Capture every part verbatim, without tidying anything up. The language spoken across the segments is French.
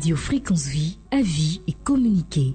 Radio Fréquence Vie, avis et communiquer.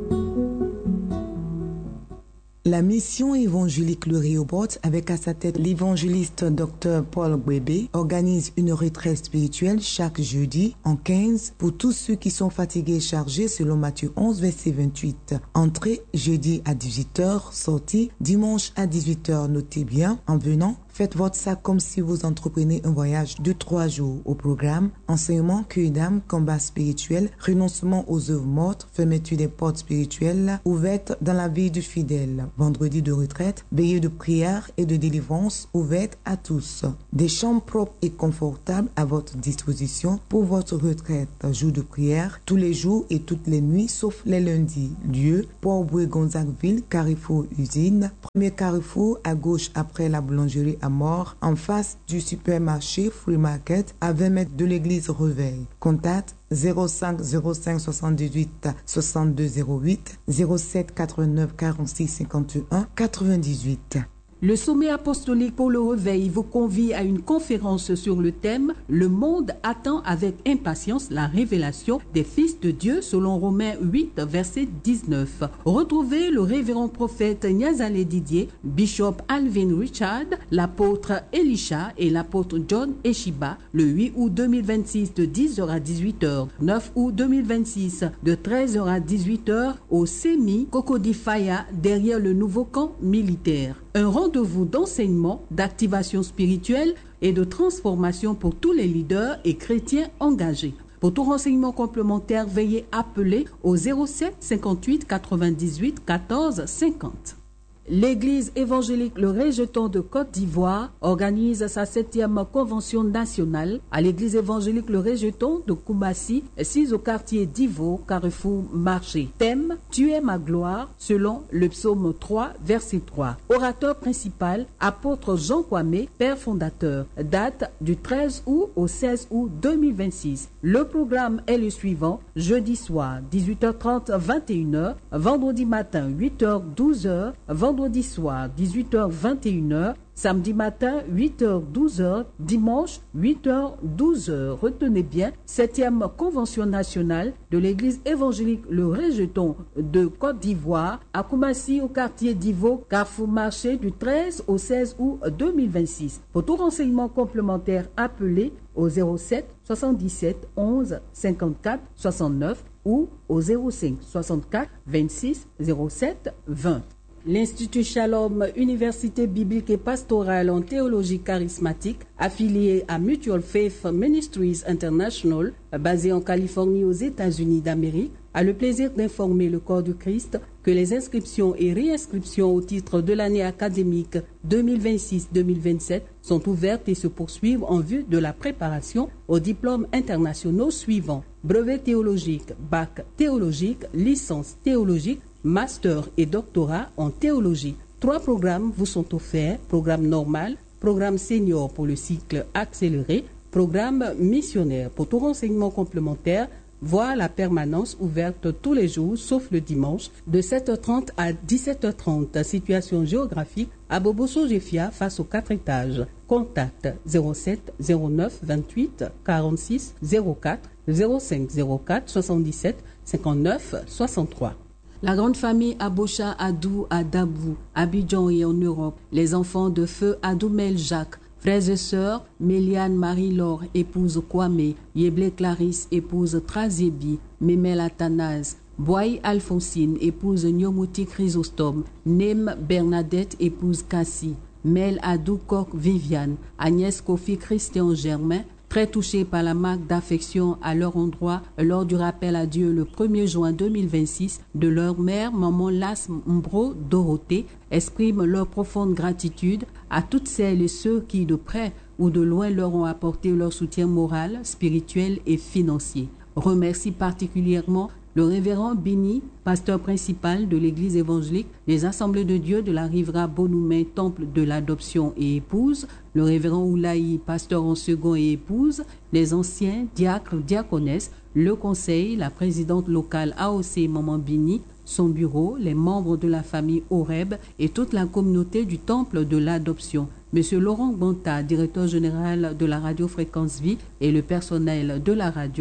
La mission évangélique Le Rehoboth, avec à sa tête l'évangéliste Dr Paul Gwebe, organise une retraite spirituelle chaque jeudi en quinze pour tous ceux qui sont fatigués et chargés selon Matthieu onze, verset vingt-huit. Entrée jeudi à dix-huit heures, sortie dimanche à dix-huit heures. Notez bien, en venant, faites votre sac comme si vous entreprenez un voyage de trois jours. Au programme, enseignement, cueil d'âme, combat spirituel, renoncement aux œuvres mortes, fermeture des portes spirituelles ouvertes dans la vie du fidèle. Vendredi de retraite, veillée de prière et de délivrance ouverte à tous. Des chambres propres et confortables à votre disposition pour votre retraite. Jour de prière, tous les jours et toutes les nuits, sauf les lundis. Lieu, Port-Bouët-Gonzagueville, Carrefour Usine. Premier carrefour à gauche après la boulangerie à Mort, en face du supermarché Free Market, à vingt mètres de l'église Reveil. Contact zéro cinq zéro cinq soixante-dix-huit soixante-deux zéro huit, zéro sept quatre-vingt-neuf quarante-six cinquante et un quatre-vingt-dix-huit. Le sommet apostolique pour le réveil vous convie à une conférence sur le thème « Le monde attend avec impatience la révélation des fils de Dieu » selon Romains huit, verset dix-neuf. Retrouvez le révérend prophète Niazale Didier, Bishop Alvin Richard, l'apôtre Elisha et l'apôtre John Eshiba le huit août deux mille vingt-six de dix heures à dix-huit heures, neuf août deux mille vingt-six de treize heures à dix-huit heures au Semi Cocody Faya derrière le nouveau camp militaire. Un rendez-vous d'enseignement, d'activation spirituelle et de transformation pour tous les leaders et chrétiens engagés. Pour tout renseignement complémentaire, veuillez appeler au zéro sept cinquante-huit quatre-vingt-dix-huit quatorze cinquante. L'Église évangélique Le Rejeton de Côte d'Ivoire organise sa septième convention nationale à l'Église évangélique Le Rejeton de Koumassi, sise au quartier d'Ivo, Carrefour Marché. Thème « Tu es ma gloire » selon le psaume trois, verset trois. Orateur principal, apôtre Jean Kwame, père fondateur. Date du treize août au seize août deux mille vingt-six. Le programme est le suivant: jeudi soir, dix-huit heures trente, vingt et une heures, vendredi matin, huit heures, douze heures, vendredi soir, dix-huit heures, vingt et une heures, samedi matin, huit heures, douze heures, dimanche, huit heures, douze heures. Retenez bien, septième convention nationale de l'Église évangélique Le Rejeton de Côte d'Ivoire à Koumassi au quartier d'Ivo, Carrefour Marché du treize au seize août deux mille vingt-six. Pour tout renseignement complémentaire, appelez au zéro sept soixante-dix-sept onze cinquante-quatre soixante-neuf ou au zéro cinq soixante-quatre vingt-six zéro sept vingt. L'Institut Shalom, Université biblique et pastorale en théologie charismatique, affilié à Mutual Faith Ministries International, basé en Californie aux États-Unis d'Amérique, a le plaisir d'informer le corps du Christ que les inscriptions et réinscriptions au titre de l'année académique deux mille vingt-six deux mille vingt-sept sont ouvertes et se poursuivent en vue de la préparation aux diplômes internationaux suivants: brevet théologique, bac théologique, licence théologique, master et doctorat en théologie. Trois programmes vous sont offerts: programme normal, programme senior pour le cycle accéléré, programme missionnaire. Pour tout renseignement complémentaire, voir la permanence ouverte tous les jours, sauf le dimanche, de sept heures trente à dix-sept heures trente. Situation géographique à Bobo-Sogefia, face aux quatre étages. Contact zéro sept zéro neuf vingt-huit quarante-six zéro quatre, zéro cinq zéro quatre soixante-dix-sept cinquante-neuf soixante-trois. La grande famille Abocha Adou à Dabou, Abidjan et en Europe. Les enfants de feu Adoumel Jacques. Frères et sœurs, Méliane Marie-Laure, épouse Kwame, Yeblé Clarisse, épouse Trazébi, Mémel Athanase, Boy Alphonsine, épouse Nyomouti Chrysostome, Nem Bernadette, épouse Cassie, Mel Adou Kok Viviane, Agnès Kofi Christian Germain, très touchés par la marque d'affection à leur endroit lors du rappel à Dieu le premier juin deux mille vingt-six de leur mère, maman Las Mbro Dorothée, expriment leur profonde gratitude à toutes celles et ceux qui, de près ou de loin, leur ont apporté leur soutien moral, spirituel et financier. Remercie particulièrement le révérend Bini, pasteur principal de l'église évangélique des Assemblées de Dieu de la Rivera Bonoumen, temple de l'adoption et épouse, le révérend Oulaï, pasteur en second et épouse, les anciens diacres, diaconesses, le conseil, la présidente locale A O C Maman Bini, son bureau, les membres de la famille Horeb et toute la communauté du temple de l'adoption. Monsieur Laurent Bonta, directeur général de la radio Fréquence Vie, et le personnel de la radio,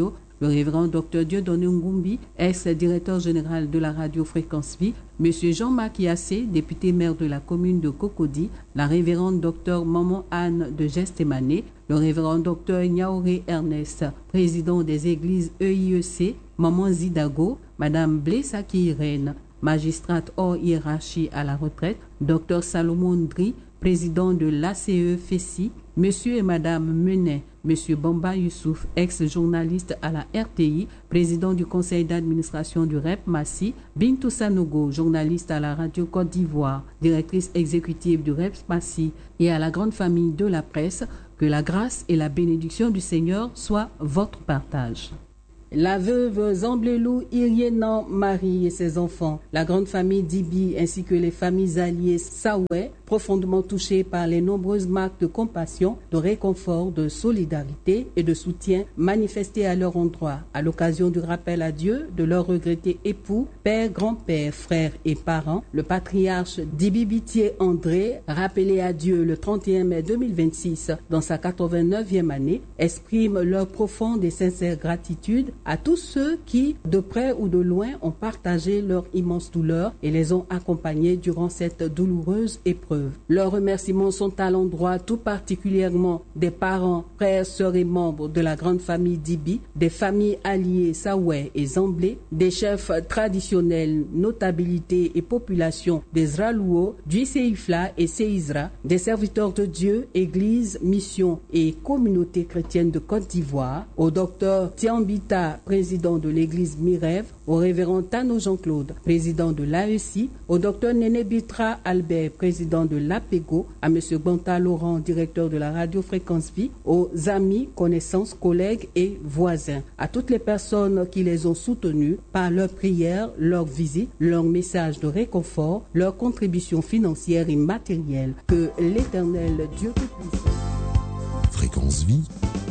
le révérend docteur Dieudonné Ngumbi, ex-directeur général de la radio Fréquence Vie, M. Jean-Marc Yassé, député maire de la commune de Cocody, la révérende docteur Maman Anne de Gestémané, le révérend docteur Niaoré Ernest, président des églises E I E C, Maman Zidago, Madame Blessaki Irène, magistrate hors hiérarchie à la retraite, docteur Salomon Dri, président de l'A C E Fessi, Monsieur et Madame Menet, Monsieur Bamba Youssouf, ex-journaliste à la R T I, président du conseil d'administration du R E P Massi, Bintou Sanogo, journaliste à la radio Côte d'Ivoire, directrice exécutive du R E P Massi, et à la grande famille de la presse, que la grâce et la bénédiction du Seigneur soient votre partage. La veuve Zamblelou Irienan Marie et ses enfants, la grande famille Dibi ainsi que les familles alliées Saoué, profondément touchées par les nombreuses marques de compassion, de réconfort, de solidarité et de soutien manifestées à leur endroit à l'occasion du rappel à Dieu de leurs regrettés époux, père, grand-père, frères et parents, le patriarche Dibi Bitier André, rappelé à Dieu le trente et un mai deux mille vingt-six dans sa quatre-vingt-neuvième année, exprime leur profonde et sincère gratitude à tous ceux qui, de près ou de loin, ont partagé leur immense douleur et les ont accompagnés durant cette douloureuse épreuve. Leurs remerciements sont à l'endroit tout particulièrement des parents, frères, sœurs et membres de la grande famille Dibi, des familles alliées Saoué et Zamblé, des chefs traditionnels, notabilités et populations des Zralouo, du Seifla et Seizra, des serviteurs de Dieu, églises, missions et communautés chrétiennes de Côte d'Ivoire, au docteur Tiambita, président de l'église Mirève, au révérend Tano Jean-Claude, président de l'A E C I, au docteur Néné Bitra Albert, président de l'A P E G O, à M. Banta Laurent, directeur de la radio Fréquence Vie, aux amis, connaissances, collègues et voisins, à toutes les personnes qui les ont soutenus par leurs prières, leurs visites, leurs messages de réconfort, leurs contributions financières et matérielles. Que l'Éternel Dieu Tout-Puissant. Fréquence Vie,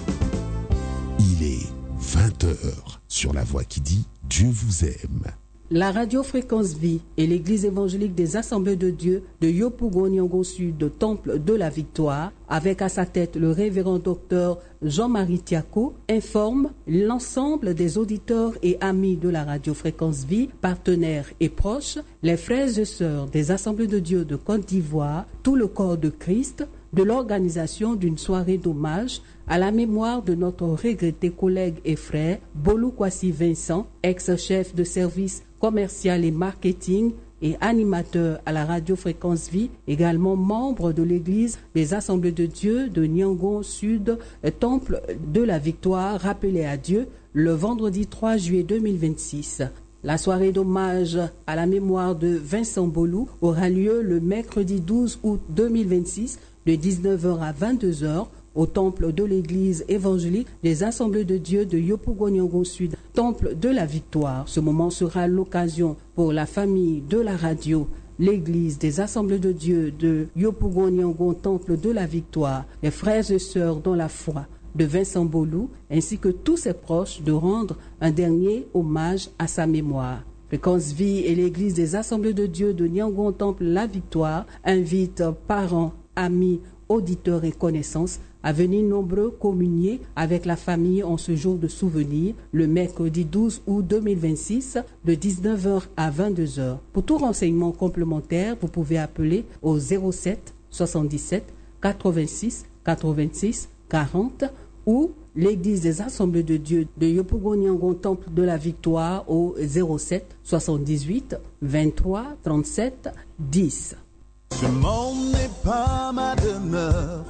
il est vingt heures sur la voix qui dit Dieu vous aime. La radio Fréquence Vie et l'église évangélique des Assemblées de Dieu de Yopougon-Nyongo Sud de Temple de la Victoire, avec à sa tête le révérend docteur Jean-Marie Tiako, informe l'ensemble des auditeurs et amis de la radio Fréquence Vie, partenaires et proches, les frères et sœurs des Assemblées de Dieu de Côte d'Ivoire, tout le corps de Christ, de l'organisation d'une soirée d'hommage à la mémoire de notre regretté collègue et frère Bolou Kwasi Vincent, ex-chef de service commercial et marketing et animateur à la radio Fréquence Vie, également membre de l'église des Assemblées de Dieu de Nyongo Sud, Temple de la Victoire, rappelé à Dieu le vendredi trois juillet deux mille vingt-six. La soirée d'hommage à la mémoire de Vincent Bolou aura lieu le mercredi douze août deux mille vingt-six de dix-neuf heures à vingt-deux heures au temple de l'église évangélique des Assemblées de Dieu de Yopougon-Nyongo Sud, temple de la Victoire. Ce moment sera l'occasion pour la famille de la radio, l'église des Assemblées de Dieu de Yopougon-Nyongo, temple de la Victoire, les frères et sœurs dans la foi de Vincent Bolou, ainsi que tous ses proches, de rendre un dernier hommage à sa mémoire. Fréquence Vie et l'église des Assemblées de Dieu de Nyongo, temple la Victoire, invitent parents, amis, auditeurs et connaissances à venir nombreux communier avec la famille en ce jour de souvenir, le mercredi douze août deux mille vingt-six, de dix-neuf heures à vingt-deux heures. Pour tout renseignement complémentaire, vous pouvez appeler au zéro sept soixante-dix-sept quatre-vingt-six quatre-vingt-six quarante ou l'église des Assemblées de Dieu de Yopougon-Nyongo, temple de la Victoire, au zéro sept soixante-dix-huit vingt-trois trente-sept dix. Ce monde n'est pas ma demeure,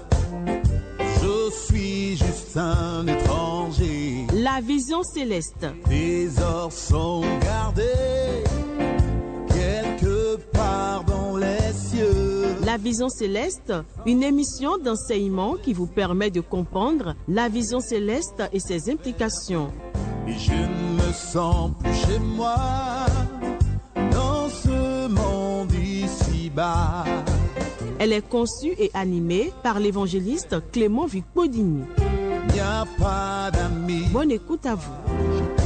je suis juste un étranger. La vision céleste. Tes ors sont gardés quelque part dans les cieux. La vision céleste, une émission d'enseignement qui vous permet de comprendre la vision céleste et ses implications. Et je ne me sens plus chez moi dans ce monde ici-bas. Elle est conçue et animée par l'évangéliste Clément Vicpodini. Il n'y a pas d'amis. Bonne écoute à vous.